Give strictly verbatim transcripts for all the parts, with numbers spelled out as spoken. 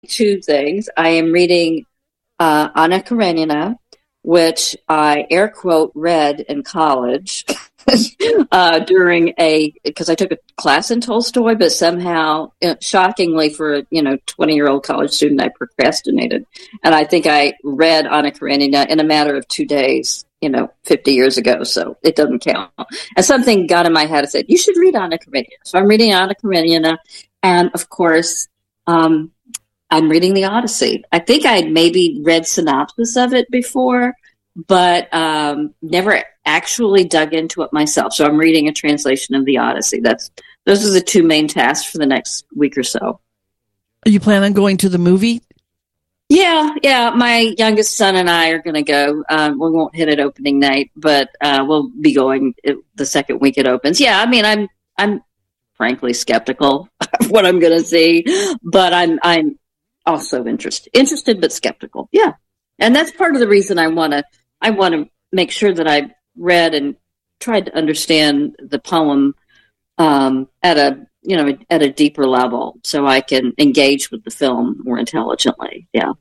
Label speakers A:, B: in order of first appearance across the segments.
A: two things. I am reading uh, Anna Karenina, which I air quote read in college uh, during a, because I took a class in Tolstoy, but somehow, you know, shockingly for a you know twenty year old college student, I procrastinated, and I think I read Anna Karenina in a matter of two days. You know, fifty years ago, so it doesn't count. And something got in my head and said, you should read Anna Karenina. So I'm reading Anna Karenina, and of course, um, I'm reading the Odyssey. I think I'd maybe read synopsis of it before, but um, never actually dug into it myself. So I'm reading a translation of the Odyssey. That's those are the two main tasks for the next week or so.
B: You plan on going to the movie?
A: Yeah, yeah. My youngest son and I are going to go. Um, we won't hit it opening night, but uh, we'll be going the second week it opens. Yeah, I mean, I'm I'm frankly skeptical of what I'm going to see, but I'm I'm also interested, interested but skeptical. Yeah, and that's part of the reason I want to I want to make sure that I read and tried to understand the poem um, at a you know at a deeper level, so I can engage with the film more intelligently. Yeah.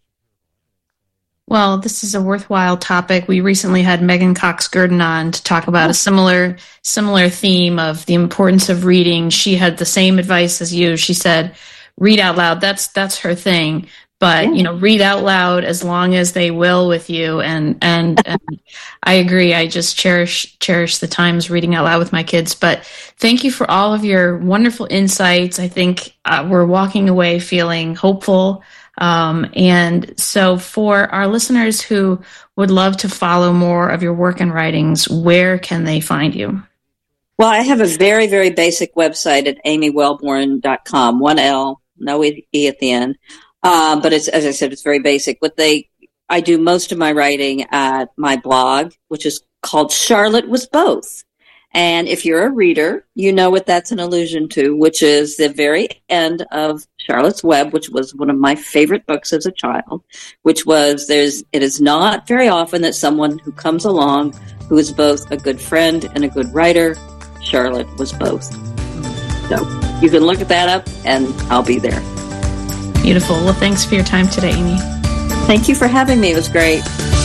C: Well, this is a worthwhile topic. We recently had Megan Cox-Gurdon on to talk about a similar similar theme of the importance of reading. She had the same advice as you. She said, read out loud. That's that's her thing. But, yeah. you know, read out loud as long as they will with you. And, and, and I agree. I just cherish cherish the times reading out loud with my kids. But thank you for all of your wonderful insights. I think uh, we're walking away feeling hopeful. Um, and so for our listeners who would love to follow more of your work and writings, where can they find you?
A: Well, I have a very, very basic website at amy wellborn dot com. One L, no E at the end. Um, but it's, as I said, it's very basic. But they, I do most of my writing at my blog, which is called Charlotte Was Both. And if you're a reader, you know what that's an allusion to, which is the very end of Charlotte's Web, which was one of my favorite books as a child, which was there's, it is not very often that someone who comes along who is both a good friend and a good writer. Charlotte was both. So you can look at that up and I'll be there.
C: Beautiful. Well, thanks for your time today, Amy.
A: Thank you for having me. It was great.